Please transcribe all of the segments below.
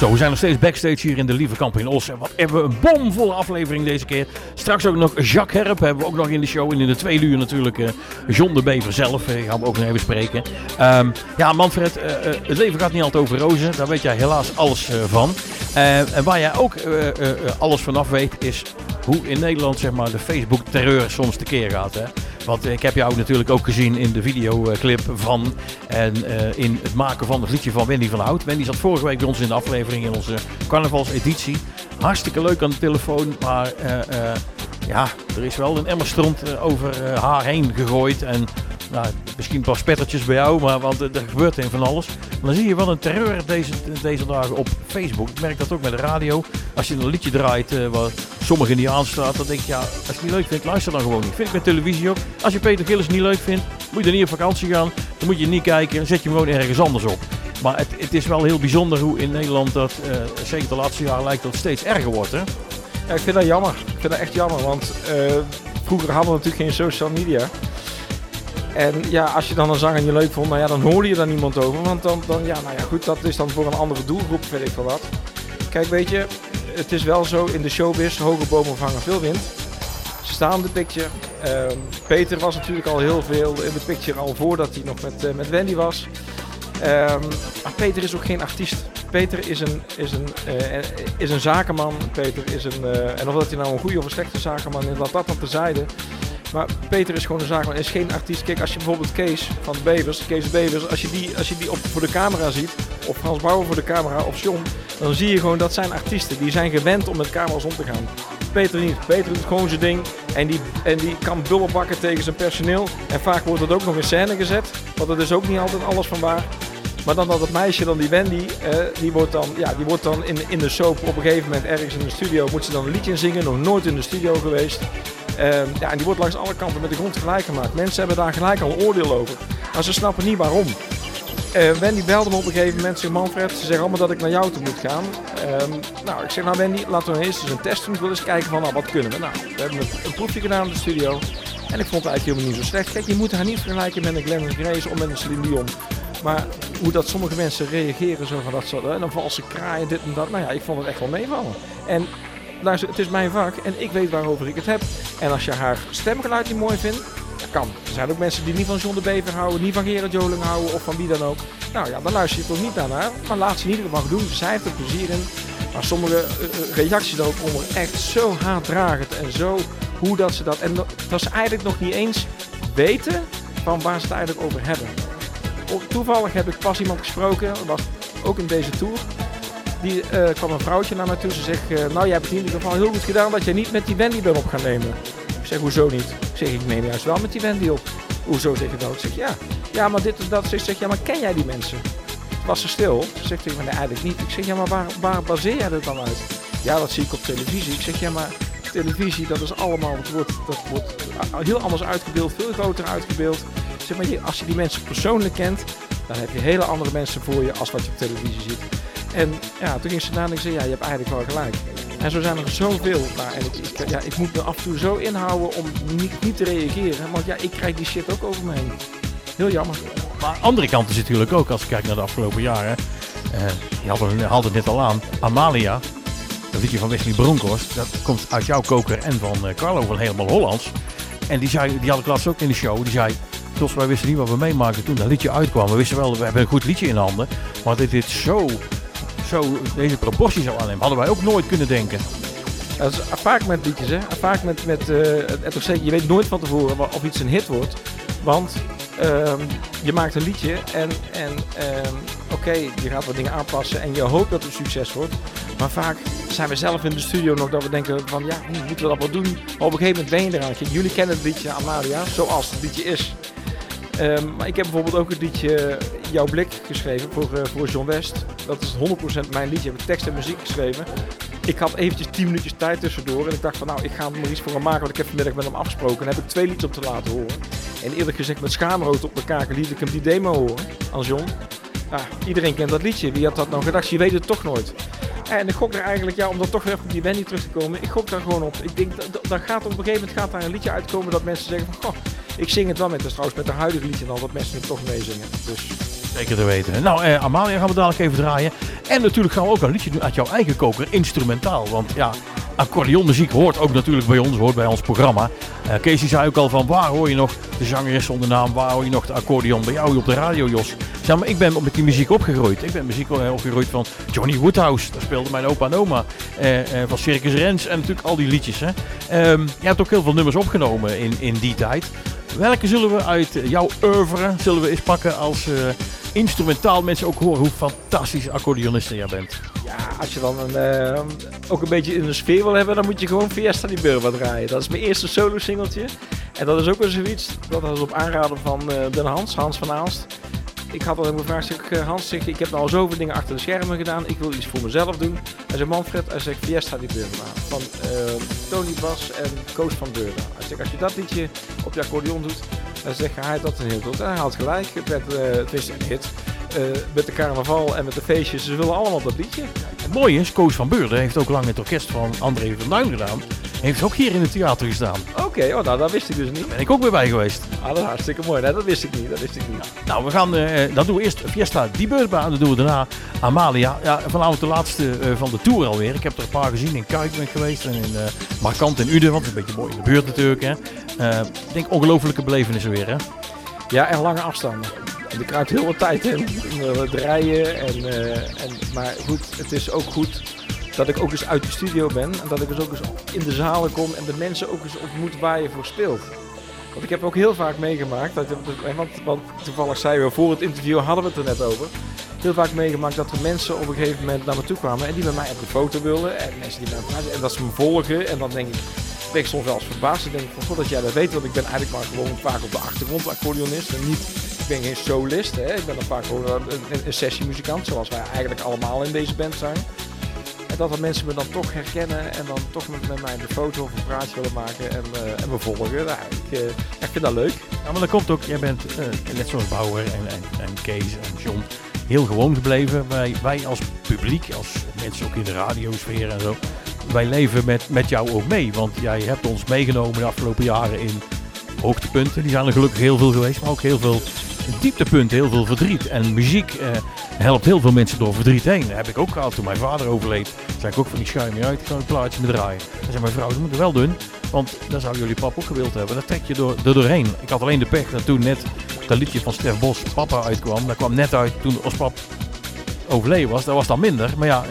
Zo, we zijn nog steeds backstage hier in de Lieverkamp in Os. En wat hebben we een bomvolle aflevering deze keer. Straks ook nog Jacques Herp hebben we ook nog in de show. En in de tweede uur natuurlijk John de Bever zelf. Gaan we ook nog even spreken. Ja, Manfred, het leven gaat niet altijd over rozen. Daar weet jij helaas alles van. En waar jij ook alles vanaf weet is hoe in Nederland zeg maar, de Facebook-terreur soms tekeer gaat. Hè? Want ik heb jou natuurlijk ook gezien in de videoclip van en in het maken van het liedje van Wendy van Hout. Wendy zat vorige week bij ons in de aflevering in onze carnavalseditie. Hartstikke leuk aan de telefoon, maar ja, er is wel een emmer stront over haar heen gegooid. En nou, misschien een paar spettertjes bij jou, want er gebeurt een van alles. Maar dan zie je wel een terreur deze dagen op Facebook. Ik merk dat ook met de radio. Als je een liedje draait waar sommigen niet aanstaat, dan denk je, ja, als je het niet leuk vindt, luister dan gewoon niet. Vind ik met televisie ook. Als je Peter Gillis niet leuk vindt, moet je dan niet op vakantie gaan. Dan moet je niet kijken en zet je hem gewoon ergens anders op. Maar het is wel heel bijzonder hoe in Nederland dat, zeker de laatste jaren, lijkt dat het steeds erger wordt, hè? Ja, ik vind dat jammer. Ik vind dat echt jammer, want vroeger hadden we natuurlijk geen social media. En ja, als je dan een zanger niet leuk vond, nou ja, dan hoorde je daar niemand over. Want dan ja, nou ja, goed, dat is dan voor een andere doelgroep, weet ik wel wat. Kijk, weet je, het is wel zo in de showbiz, hoge bomen vangen veel wind. Ze staan in de picture. Peter was natuurlijk al heel veel in de picture al voordat hij nog met Wendy was. Maar Peter is ook geen artiest. Peter is een zakenman. Peter is en of dat hij nou een goede of een slechte zakenman is, laat dat dan terzijde. Maar Peter is gewoon een zakenman, is geen artiest. Kijk, als je bijvoorbeeld Kees van Kees Bevers, als je die voor de camera ziet, of Frans Bauer voor de camera, of John, dan zie je gewoon dat zijn artiesten. Die zijn gewend om met camera's om te gaan. Peter niet. Peter doet gewoon zijn ding en die kan bullen bakken tegen zijn personeel. En vaak wordt dat ook nog in scène gezet, want dat is ook niet altijd alles van waar. Maar dan dat meisje, dan die Wendy, die wordt dan in de soap op een gegeven moment ergens in de studio, moet ze dan een liedje zingen, nog nooit in de studio geweest. Ja, en die wordt langs alle kanten met de grond gelijk gemaakt. Mensen hebben daar gelijk al een oordeel over. Maar ze snappen niet waarom. Wendy belde me op een gegeven moment, zei Manfred, ze zeggen allemaal dat ik naar jou toe moet gaan. Nou, ik zeg, nou Wendy, laten we eens een test doen. Ik wil eens kijken van, nou, wat kunnen we? Nou, we hebben een proefje gedaan in de studio. En ik vond het eigenlijk helemaal niet zo slecht. Kijk, je moet haar niet vergelijken met een Glenn Grace of met een Celine Dion. Maar hoe dat sommige mensen reageren, zo van dat soort, en dan valse kraaien, dit en dat. Nou ja, ik vond het echt wel meevallen. En luister, het is mijn vak en ik weet waarover ik het heb. En als je haar stemgeluid niet mooi vindt, dat kan. Er zijn ook mensen die niet van John de Bever houden, niet van Gerard Joling houden of van wie dan ook. Nou ja, dan luister je toch niet naar haar, maar laat ze in ieder geval doen. Zij heeft er plezier in. Maar sommige reacties ook onder echt zo haatdragend en zo hoe dat ze dat... En dat ze eigenlijk nog niet eens weten van waar ze het eigenlijk over hebben. Toevallig heb ik pas iemand gesproken, dat was ook in deze tour. Die kwam een vrouwtje naar mij toe. Ze zegt, nou jij hebt het in ieder geval heel goed gedaan dat jij niet met die Wendy bent op gaan nemen. Ik zeg, hoezo niet? Ik zeg, ik neem juist wel met die Wendy op. Hoezo zeg je dat? Ik zeg, ja. Ja, maar dit en dat. Ik zeg, ja, maar ken jij die mensen? Was ze stil? Ze zegt tegen mij, nee, eigenlijk niet. Ik zeg, ja, maar waar baseer jij dat dan uit? Ja, dat zie ik op televisie. Ik zeg, ja, maar televisie, dat is allemaal, dat wordt heel anders uitgebeeld, veel groter uitgebeeld. Zeg maar, als je die mensen persoonlijk kent, dan heb je hele andere mensen voor je als wat je op televisie ziet. En ja, toen ging ze na en ik zei, ja, je hebt eigenlijk wel gelijk. En zo zijn er zoveel. Nou, en ik moet me af en toe zo inhouden om niet te reageren. Want ja, ik krijg die shit ook over me heen. Heel jammer. Maar aan de andere kant is het natuurlijk ook, als ik kijk naar de afgelopen jaren. Je had het net al aan, Amalia. Dat liedje van Wesley Bronkhorst. Dat komt uit jouw koker en van Carlo van Helemaal Hollands. En die had ik laatst ook in de show. Die zei, Jos, wij wisten niet wat we meemaakten toen dat liedje uitkwam. We wisten wel, we hebben een goed liedje in handen. Maar dit zo deze proportie zou aannemen, hadden wij ook nooit kunnen denken. Dat is vaak met liedjes, hè. Vaak met je weet nooit van tevoren of iets een hit wordt. Want je maakt een liedje en oké, je gaat wat dingen aanpassen en je hoopt dat het een succes wordt. Maar vaak zijn we zelf in de studio nog dat we denken van ja, moeten we dat wel doen? Maar op een gegeven moment ben je eraan. Kijk, jullie kennen het liedje Amalia, zoals het liedje is. Maar ik heb bijvoorbeeld ook het liedje Jouw Blik geschreven voor John West. Dat is 100% mijn liedje. Ik heb tekst en muziek geschreven. Ik had eventjes 10 minuutjes tijd tussendoor. En ik dacht van nou, ik ga er maar iets voor hem maken. Want ik heb vanmiddag met hem afgesproken. En heb ik 2 liedjes op te laten horen. En eerlijk gezegd met schaamrood op mijn kaken liet ik hem die demo horen aan John. Nou, iedereen kent dat liedje. Wie had dat nou gedacht? Je weet het toch nooit. En ik gok er eigenlijk, ja, om dan toch weer op die Wendy terug te komen. Ik gok daar gewoon op. Ik denk, dat gaat op een gegeven moment daar een liedje uitkomen dat mensen zeggen van goh, ik zing het wel met. Dus trouwens met de huidige liedje al dat mensen het toch meezingen. Dus Zeker te weten. Nou, Amalia gaan we dadelijk even draaien. En natuurlijk gaan we ook een liedje doen uit jouw eigen koker, instrumentaal. Want ja, accordeonmuziek hoort ook natuurlijk bij ons, hoort bij ons programma. Casey zei ook al van, waar hoor je nog de zangeres zonder naam, waar hoor je nog de accordeon? Bij jou op de radio, Jos. Zeg maar, ik ben met die muziek opgegroeid. Ik ben muziek opgegroeid van Johnny Woodhouse. Daar speelde mijn opa en oma. Van Circus Rens en natuurlijk al die liedjes. Hè. Je hebt ook heel veel nummers opgenomen in die tijd. Welke zullen we uit jouw oeuvre zullen we eens pakken als instrumentaal mensen ook horen hoe fantastische accordeoniste jij bent? Ja, als je dan ook een beetje in de sfeer wil hebben, dan moet je gewoon Fiesta di Burba draaien. Dat is mijn eerste solo-singeltje. En dat is ook wel zoiets, dat was op aanraden van Hans van Aalst. Ik had al gevraagd, Hans, ik heb nou zoveel dingen achter de schermen gedaan, ik wil iets voor mezelf doen. Hij zei, Manfred, hij zegt Fiesta di Burba van Tony Bas en Koos van Deurda. Hij zegt, als je dat liedje op je accordeon doet, dan zegt hij dat een hit wordt. En hij had gelijk, het is een hit. Met de carnaval en met de feestjes, ze willen allemaal dat liedje. Het mooie is, Koos van Beurden heeft ook lang het orkest van André van Duin gedaan. Heeft ook hier in het theater gestaan. Oké, nou dat wist ik dus niet. Daar ben ik ook weer bij geweest. Ah, dat is hartstikke mooi. Nee, dat wist ik niet. Nou, we gaan, dan doen we eerst Fiesta di Burba en dan doen we daarna Amalia. Ja, vanavond de laatste van de tour alweer. Ik heb er een paar gezien. In Kuik ben ik geweest en in Markant in Uden, want het is een beetje mooi in de buurt natuurlijk. Hè. Ik denk ongelofelijke belevenissen weer, hè? Ja, en lange afstanden. En er kruipt heel wat tijd in. Het rijden maar goed, het is ook goed dat ik ook eens uit de studio ben en dat ik dus ook eens in de zalen kom en de mensen ook eens ontmoet waar je voor speelt. Want ik heb ook heel vaak meegemaakt, want toevallig zeiden we voor het interview hadden we het er net over, heel vaak meegemaakt dat er mensen op een gegeven moment naar me toe kwamen en die met mij op de foto wilden en mensen die mij praten en dat ze me volgen en dan denk ik, ben ik soms wel eens verbaasd. Ik denk van god dat jij dat weet, want ik ben eigenlijk maar gewoon vaak op de achtergrond accordeonist en niet, ik ben geen solist, hè. Ik ben een vaak gewoon een sessiemuzikant zoals wij eigenlijk allemaal in deze band zijn. En dat mensen me dan toch herkennen en dan toch met mij de foto of een praatje willen maken en me volgen. Nou, ik vind dat leuk. Ja, maar dat komt ook, jij bent net zoals Bauer en Kees en John heel gewoon gebleven. Wij als publiek, als mensen ook in de radiosfeer en zo, wij leven met jou ook mee. Want jij hebt ons meegenomen de afgelopen jaren in hoogtepunten. Die zijn er gelukkig heel veel geweest, maar ook heel veel dieptepunten, heel veel verdriet. En muziek helpt heel veel mensen door verdriet heen. Dat heb ik ook gehad toen mijn vader overleed. Zei ik ook van die schuim je uit, ik ga een plaatje met draaien. Dan zei mijn vrouw, dat moet je wel doen, want dan zou jullie papa ook gewild hebben. Dat trek je er doorheen. Ik had alleen de pech dat toen net dat liedje van Stef Bos, Papa, uitkwam. Dat kwam net uit toen ons pap overleden was. Dat was dan minder, maar ja...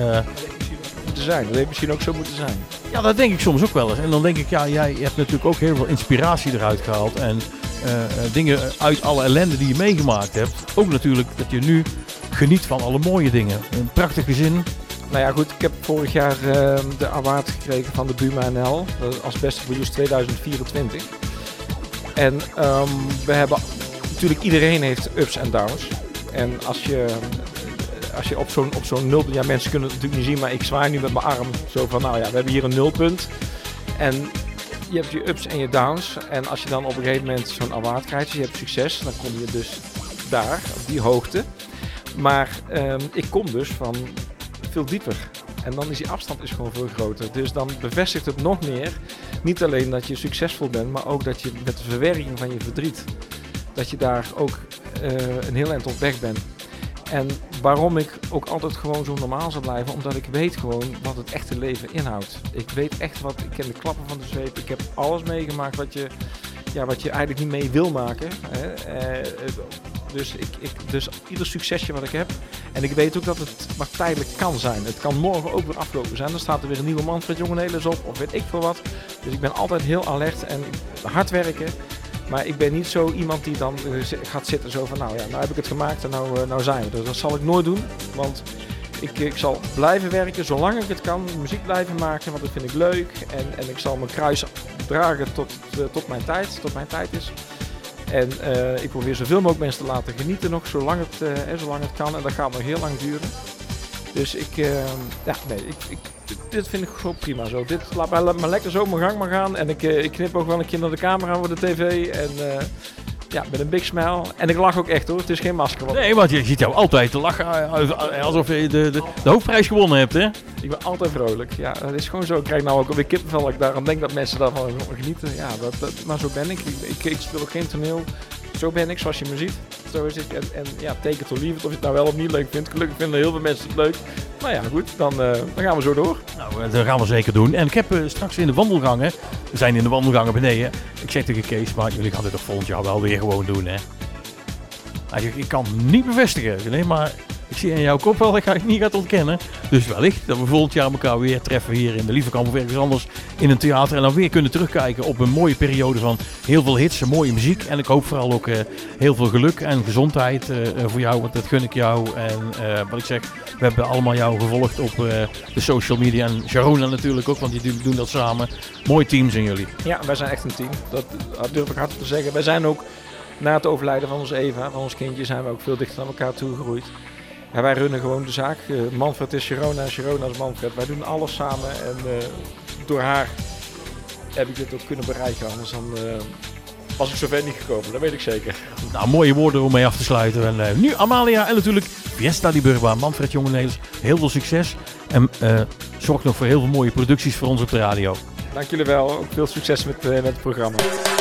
Dat heeft misschien ook zo moeten zijn. Ja, dat denk ik soms ook wel eens. En dan denk ik, ja, jij hebt natuurlijk ook heel veel inspiratie eruit gehaald. En dingen uit alle ellende die je meegemaakt hebt. Ook natuurlijk dat je nu geniet van alle mooie dingen. Een prachtig gezin. Nou ja, goed. Ik heb vorig jaar de award gekregen van de Buma NL. Als beste producer 2024. En we hebben... Natuurlijk, iedereen heeft ups en downs. En als je op zo'n nul... Ja, mensen kunnen het natuurlijk niet zien, maar ik zwaai nu met mijn arm. Zo van, nou ja, we hebben hier een nulpunt. En je hebt je ups en je downs. En als je dan op een gegeven moment zo'n award krijgt, je hebt succes, dan kom je dus daar, op die hoogte. Maar ik kom dus van veel dieper. En dan is die afstand gewoon veel groter. Dus dan bevestigt het nog meer. Niet alleen dat je succesvol bent, maar ook dat je met de verwerking van je verdriet, dat je daar ook een heel eind op weg bent. En waarom ik ook altijd gewoon zo normaal zal blijven, omdat ik weet gewoon wat het echte leven inhoudt. Ik weet echt ik ken de klappen van de zweep, ik heb alles meegemaakt wat je eigenlijk niet mee wil maken. Dus ieder succesje wat ik heb, en ik weet ook dat het maar tijdelijk kan zijn. Het kan morgen ook weer afgelopen zijn, dan staat er weer een nieuwe Manfred Jongenelis op, of weet ik veel wat. Dus ik ben altijd heel alert en hard werken. Maar ik ben niet zo iemand die dan gaat zitten zo van, nou ja, nou heb ik het gemaakt en nou zijn we. Dus dat zal ik nooit doen, want ik zal blijven werken zolang ik het kan, muziek blijven maken, want dat vind ik leuk. En ik zal mijn kruis dragen tot mijn tijd is. En ik probeer zoveel mogelijk mensen te laten genieten nog, zolang het kan. En dat gaat nog heel lang duren. Dus dit vind ik gewoon prima zo. Laat maar lekker zo mijn gang maar gaan. En ik knip ook wel een keer naar de camera voor de tv. En met een big smile. En ik lach ook echt hoor, het is geen masker. Nee, want je ziet jou altijd te lachen alsof je de hoofdprijs gewonnen hebt, hè? Ik ben altijd vrolijk. Ja, dat is gewoon zo. Ik krijg nou ook alweer kippenvel dat ik daaraan denk dat mensen daarvan genieten. Ja, maar zo ben ik. Ik speel ook geen toneel. Zo ben ik, zoals je me ziet. Zo is het. En ja, take it or leave it. Of je het nou wel of niet leuk vindt. Gelukkig vinden heel veel mensen het leuk. Nou ja, goed. Dan gaan we zo door. Nou, dat gaan we zeker doen. En ik heb straks in de wandelgangen, we zijn in de wandelgangen beneden. Ik zeg tegen Kees, maar jullie gaan dit toch volgend jaar wel weer gewoon doen, hè? Ik kan het niet bevestigen, nee, maar ik zie in jouw kop wel dat ik niet gaat ontkennen. Dus wellicht dat we volgend jaar elkaar weer treffen hier in de Lievekamp of ergens anders in een theater. En dan weer kunnen terugkijken op een mooie periode van heel veel hits en mooie muziek. En ik hoop vooral ook heel veel geluk en gezondheid voor jou, want dat gun ik jou. En wat ik zeg, we hebben allemaal jou gevolgd op de social media. En Sharona natuurlijk ook, want die doen dat samen. Mooi team zijn jullie. Ja, wij zijn echt een team. Dat durf ik hard te zeggen. Wij zijn ook na het overlijden van onze Eva, van ons kindje, zijn we ook veel dichter naar elkaar toegegroeid. Ja, wij runnen gewoon de zaak. Manfred is Sharona en Sharona is Manfred. Wij doen alles samen en door haar heb ik dit ook kunnen bereiken. Anders dan was ik zover niet gekomen, dat weet ik zeker. Nou, mooie woorden om mee af te sluiten. En nu Amalia en natuurlijk Fiesta di Burba. Manfred Jongenelis, heel veel succes. En zorg nog voor heel veel mooie producties voor ons op de radio. Dank jullie wel. Ook veel succes met het programma.